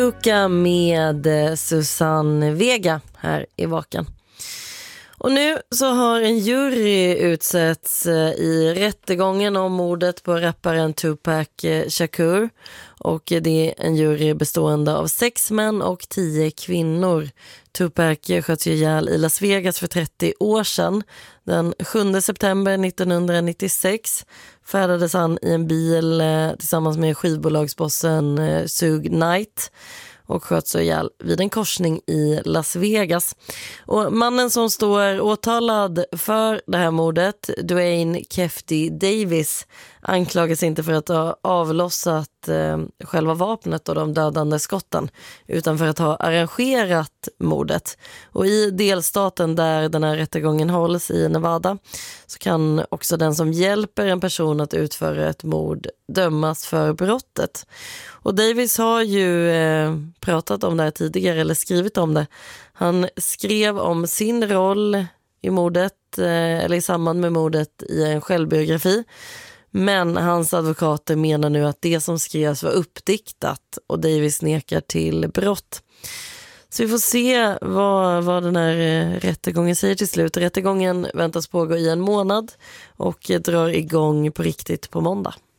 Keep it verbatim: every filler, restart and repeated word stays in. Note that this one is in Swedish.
Luka med Susanne Vega här i Vaken. Och nu så har en jury utsetts i rättegången om mordet på rapparen Tupac Shakur. Och det är en jury bestående av sex män och tio kvinnor. Tupac sköts ihjäl i Las Vegas för trettio år sedan. Den sjunde september nittonhundranittiosex färdades han i en bil tillsammans med skivbolagsbossen Suge Knight och sköts ihjäl vid en korsning i Las Vegas. Och mannen som står åtalad för det här mordet, Duane Kefti Davis, anklagas inte för att ha avlossat eh, själva vapnet och de dödande skotten, utan för att ha arrangerat mordet. Och i delstaten där den här rättegången hålls, i Nevada, så kan också den som hjälper en person att utföra ett mord dömas för brottet. Och Davis har ju eh, pratat om det här tidigare, eller skrivit om det. Han skrev om sin roll i mordet, eh, eller i samband med mordet, i en självbiografi. Men hans advokater menar nu att det som skrevs var uppdiktat och Davis nekar till brott. Så vi får se vad, vad den här rättegången säger till slut. Rättegången väntas pågå i en månad och drar igång på riktigt på måndag.